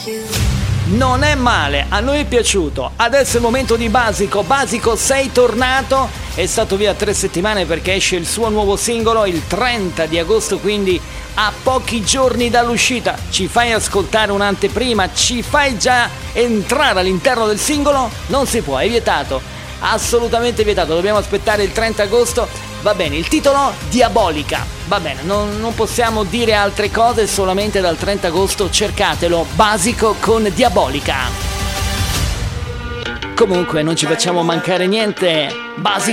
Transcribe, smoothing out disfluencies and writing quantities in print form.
Non è male, a noi è piaciuto. Adesso è il momento di Basico. Basico, sei tornato. È stato via 3 settimane perché esce il suo nuovo singolo il 30 di agosto, quindi a pochi giorni dall'uscita. Ci fai ascoltare un'anteprima? Ci fai già entrare all'interno del singolo? Non si può, è vietato. Assolutamente vietato, dobbiamo aspettare il 30 agosto. Va bene, il titolo Diabolica. Va bene, non possiamo dire altre cose, solamente dal 30 agosto cercatelo. Basico con Diabolica. Comunque non ci facciamo mancare niente. Basico